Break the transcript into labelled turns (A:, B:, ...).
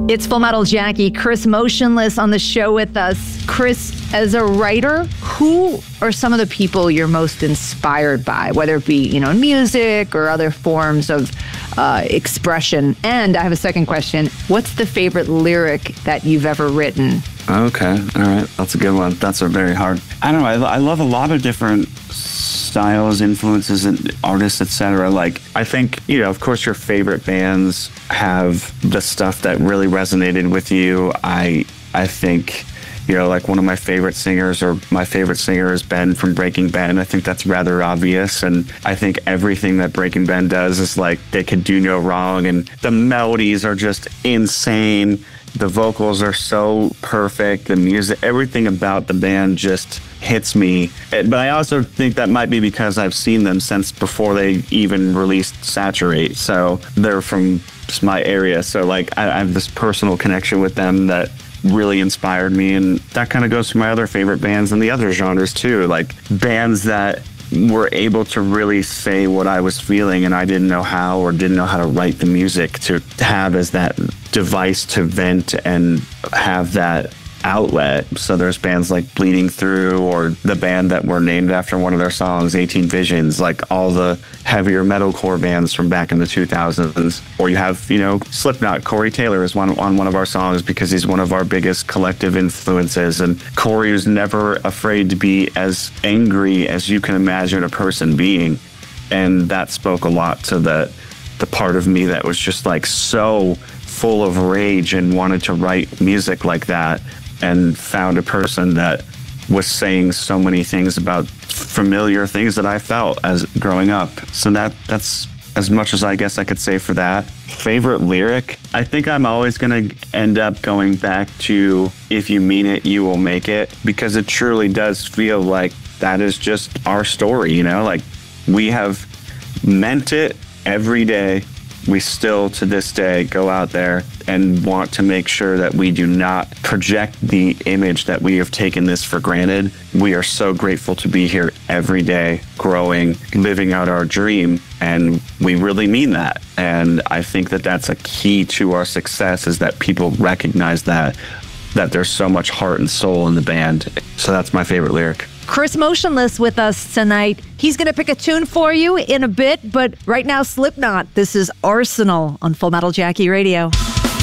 A: It's Full Metal Jackie, Chris Motionless on the show with us. Chris, as a writer, who are some of the people you're most inspired by, whether it be, in music or other forms of expression? And I have a second question. What's the favorite lyric that you've ever written?
B: Okay. All right. That's a good one. That's a very hard. I don't know. I love a lot of different styles, influences, and artists, etc. Like, I think, of course, your favorite bands have the stuff that really resonated with you. I think, like one of my favorite singers, or my favorite singer, is Ben from Breaking Benjamin. I think that's rather obvious. And I think everything that Breaking Benjamin does is like, they could do no wrong. And the melodies are just insane. The vocals are so perfect. The music, everything about the band just hits me. But I also think that might be because I've seen them since before they even released Saturate. So they're from just my area. So like, I have this personal connection with them that really inspired me. And that kind of goes to my other favorite bands and the other genres too. Like bands that were able to really say what I was feeling and I didn't know how, or didn't know how to write the music to have as that device to vent and have that outlet. So there's bands like Bleeding Through, or the band that were named after one of their songs, 18 Visions, like all the heavier metalcore bands from back in the 2000s. Or you have, Slipknot. Corey Taylor is on one of our songs because he's one of our biggest collective influences. And Corey was never afraid to be as angry as you can imagine a person being. And that spoke a lot to the part of me that was just like so full of rage and wanted to write music like that, and found a person that was saying so many things about familiar things that I felt as growing up. So that's as much as I guess I could say for that. Favorite lyric? I think I'm always going to end up going back to "If you mean it, you will make it," because it truly does feel like that is just our story, Like, we have meant it every day. We still, to this day, go out there and want to make sure that we do not project the image that we have taken this for granted. We are so grateful to be here every day, growing, living out our dream, and we really mean that. And I think that that's a key to our success, is that people recognize that there's so much heart and soul in the band. So that's my favorite lyric.
A: Chris Motionless with us tonight. He's going to pick a tune for you in a bit, but right now, Slipknot. This is Arsenal on Full Metal Jackie Radio.